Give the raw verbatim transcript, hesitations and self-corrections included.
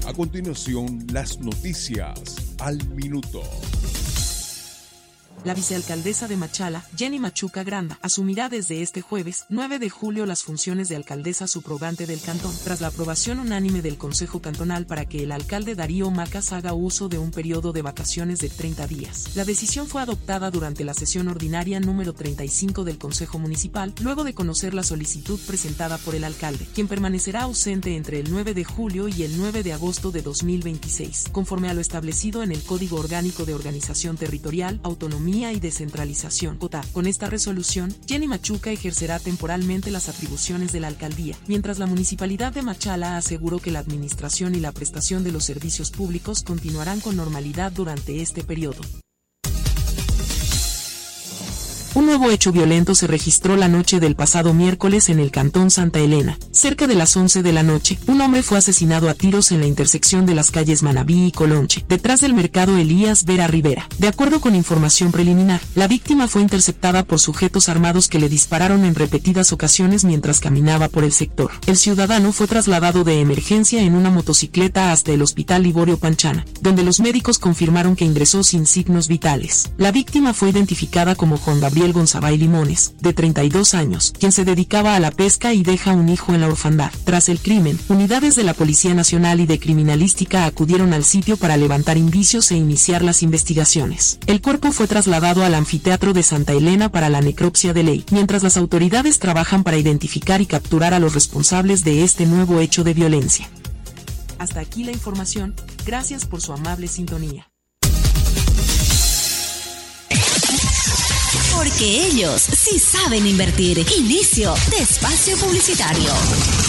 A continuación, las noticias al minuto. La vicealcaldesa de Machala, Jenny Machuca Granda, asumirá desde este jueves, nueve de julio, las funciones de alcaldesa subrogante del cantón, tras la aprobación unánime del Consejo Cantonal para que el alcalde Darío Macas haga uso de un periodo de vacaciones de treinta días. La decisión fue adoptada durante la sesión ordinaria número treinta y cinco del Consejo Municipal, luego de conocer la solicitud presentada por el alcalde, quien permanecerá ausente entre el nueve de julio y el nueve de agosto de dos mil veintiséis, conforme a lo establecido en el Código Orgánico de Organización Territorial, Autonomía y Descentralización. Con esta resolución, Jenny Machuca ejercerá temporalmente las atribuciones de la alcaldía, mientras la Municipalidad de Machala aseguró que la administración y la prestación de los servicios públicos continuarán con normalidad durante este periodo. Un nuevo hecho violento se registró la noche del pasado miércoles en el cantón Santa Elena. Cerca de las once de la noche, un hombre fue asesinado a tiros en la intersección de las calles Manabí y Colonche, detrás del mercado Elías Vera Rivera. De acuerdo con información preliminar, la víctima fue interceptada por sujetos armados que le dispararon en repetidas ocasiones mientras caminaba por el sector. El ciudadano fue trasladado de emergencia en una motocicleta hasta el Hospital Liborio Panchana, donde los médicos confirmaron que ingresó sin signos vitales. La víctima fue identificada como Juan Gabriel Gonzabay Limones, de treinta y dos años, quien se dedicaba a la pesca y deja un hijo en la orfandad. Tras el crimen, unidades de la Policía Nacional y de Criminalística acudieron al sitio para levantar indicios e iniciar las investigaciones. El cuerpo fue trasladado al anfiteatro de Santa Elena para la necropsia de ley, mientras las autoridades trabajan para identificar y capturar a los responsables de este nuevo hecho de violencia. Hasta aquí la información, gracias por su amable sintonía. Porque ellos sí saben invertir. Inicio de espacio publicitario.